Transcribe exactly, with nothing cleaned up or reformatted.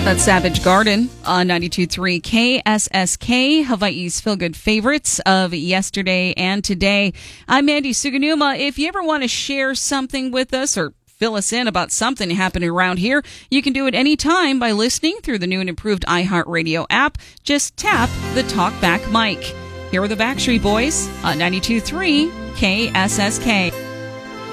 That's Savage Garden on ninety-two point three K S S K, Hawaii's feel-good favorites of yesterday and today. I'm Mandy Suganuma. If you ever want to share something with us or fill us in about something happening around here, you can do it anytime by listening through the new and improved iHeartRadio app. Just tap the Talkback mic. Here are the Backstreet Boys on ninety-two point three K S S K.